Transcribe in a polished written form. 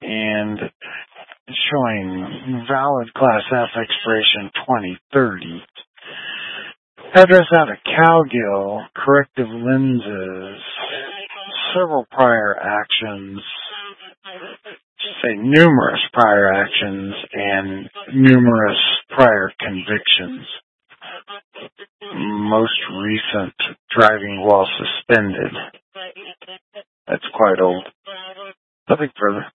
and showing valid Class F expiration 2030. Address out of Cowgill, corrective lenses, several prior actions, say numerous prior actions, and numerous prior convictions. Most recent, driving while suspended. That's quite old. Nothing further.